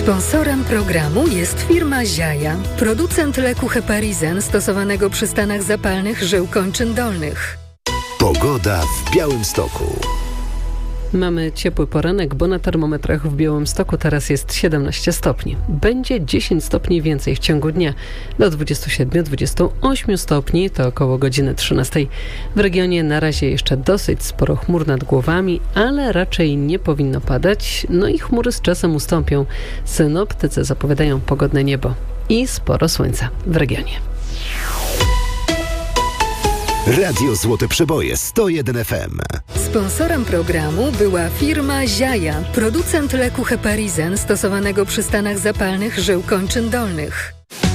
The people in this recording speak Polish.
Sponsorem programu jest firma Ziaja, producent leku Heparizen stosowanego przy stanach zapalnych żył kończyn dolnych. Pogoda w Białymstoku. Mamy ciepły poranek, bo na termometrach w Białymstoku teraz jest 17 stopni. Będzie 10 stopni więcej w ciągu dnia. Do 27-28 stopni to około godziny 13. W regionie na razie jeszcze dosyć sporo chmur nad głowami, ale raczej nie powinno padać. No i chmury z czasem ustąpią. Synoptycy zapowiadają pogodne niebo i sporo słońca w regionie. Radio Złote Przeboje 101 FM. Sponsorem programu była firma Ziaja, producent leku Heparizen stosowanego przy stanach zapalnych żył kończyn dolnych.